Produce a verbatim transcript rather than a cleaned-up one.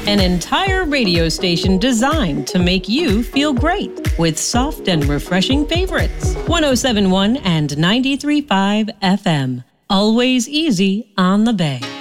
An entire radio station designed to make you feel great with soft and refreshing favorites. one oh seven point one and ninety-three point five F M. Always easy on the Bay.